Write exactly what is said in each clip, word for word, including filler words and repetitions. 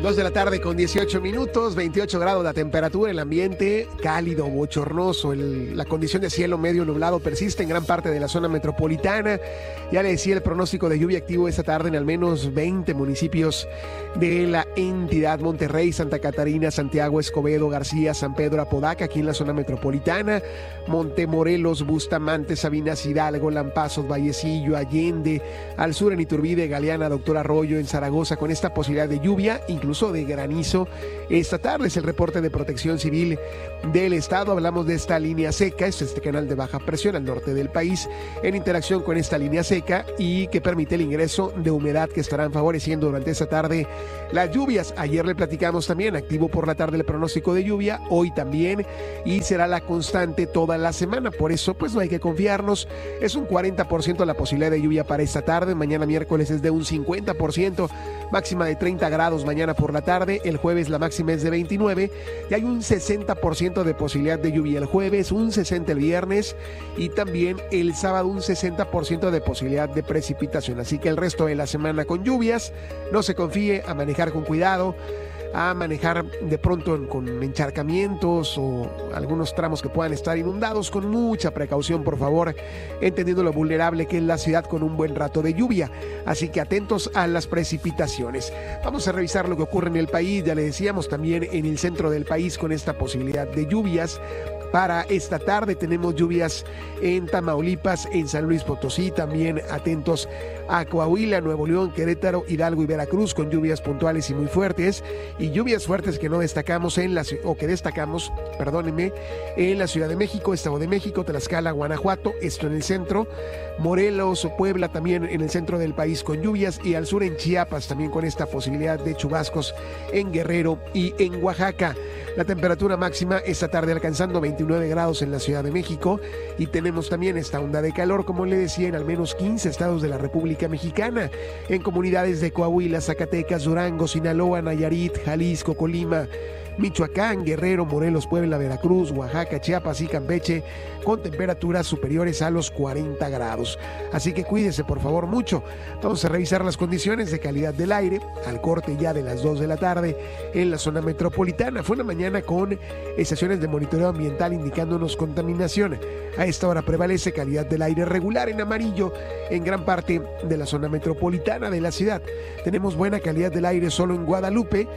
dos de la tarde con dieciocho minutos, veintiocho grados la temperatura, el ambiente cálido, bochornoso, el, la condición de cielo medio nublado persiste en gran parte de la zona metropolitana. Ya le decía, el pronóstico de lluvia activo esta tarde en al menos veinte municipios de la entidad: Monterrey, Santa Catarina, Santiago, Escobedo, García, San Pedro, Apodaca, aquí en la zona metropolitana, Montemorelos, Bustamante, Sabinas, Hidalgo, Lampazos, Vallecillo, Allende, al sur en Iturbide, Galeana, Doctor Arroyo, en Zaragoza, con esta posibilidad de lluvia, incluso de granizo esta tarde. Es el reporte de Protección Civil del estado. Hablamos de esta línea seca, es este canal de baja presión al norte del país, en interacción con esta línea seca y que permite el ingreso de humedad que estarán favoreciendo durante esta tarde las lluvias. Ayer le platicamos también, activo por la tarde el pronóstico de lluvia, hoy también, y será la constante toda la semana. Por eso pues no hay que confiarnos. Es un cuarenta por ciento la posibilidad de lluvia para esta tarde. Mañana miércoles es de un cincuenta por ciento, máxima de treinta grados mañana por la tarde. El jueves la máxima es de veintinueve y hay un sesenta por ciento de posibilidad de lluvia el jueves, un sesenta por ciento el viernes y también el sábado un sesenta por ciento de posibilidad de precipitación. Así que el resto de la semana con lluvias. No se confíe, a manejar con cuidado, a manejar de pronto con encharcamientos o algunos tramos que puedan estar inundados, con mucha precaución, por favor, entendiendo lo vulnerable que es la ciudad con un buen rato de lluvia. Así que atentos a las precipitaciones. Vamos a revisar lo que ocurre en el país. Ya le decíamos, también en el centro del país con esta posibilidad de lluvias. Para esta tarde tenemos lluvias en Tamaulipas, en San Luis Potosí, también atentos a Coahuila, Nuevo León, Querétaro, Hidalgo y Veracruz, con lluvias puntuales y muy fuertes, y lluvias fuertes que no destacamos en la o que destacamos, perdónenme, en la Ciudad de México, Estado de México, Tlaxcala, Guanajuato, esto en el centro, Morelos o Puebla también en el centro del país con lluvias, y al sur en Chiapas también con esta posibilidad de chubascos en Guerrero y en Oaxaca. La temperatura máxima esta tarde alcanzando veintinueve grados en la Ciudad de México, y tenemos también esta onda de calor, como le decía, en al menos quince estados de la República Mexicana, en comunidades de Coahuila, Zacatecas, Durango, Sinaloa, Nayarit, Jalisco, Colima, Michoacán, Guerrero, Morelos, Puebla, Veracruz, Oaxaca, Chiapas y Campeche, con temperaturas superiores a los cuarenta grados. Así que cuídese, por favor, mucho. Vamos a revisar las condiciones de calidad del aire al corte ya de las dos de la tarde en la zona metropolitana. Fue una mañana con estaciones de monitoreo ambiental indicándonos contaminación. A esta hora prevalece calidad del aire regular en amarillo en gran parte de la zona metropolitana de la ciudad. Tenemos buena calidad del aire solo en Guadalupe.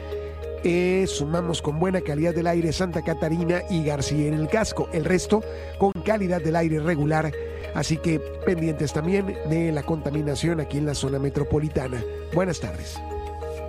Eh, sumamos con buena calidad del aire Santa Catarina y García en el casco. El resto con calidad del aire regular. Así que pendientes también de la contaminación aquí en la zona metropolitana. Buenas tardes.